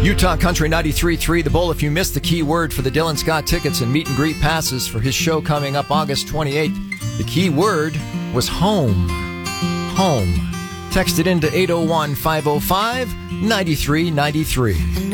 Utah Country 93.3 The Bull. If you missed the key word for the Dylan Scott tickets and meet and greet passes for his show coming up August 28th, the key word was home. Home. Text it into 801-505-9393.